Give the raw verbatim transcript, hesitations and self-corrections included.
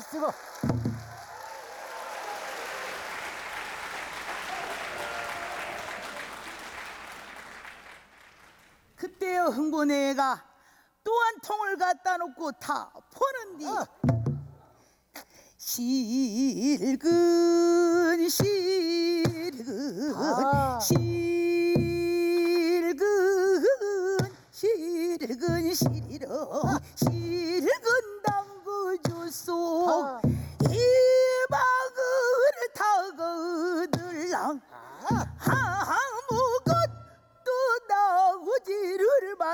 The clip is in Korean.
쓰고. 그때요 흥보네가 또 한 통을 갖다 놓고 다 포는디 어. 실근 실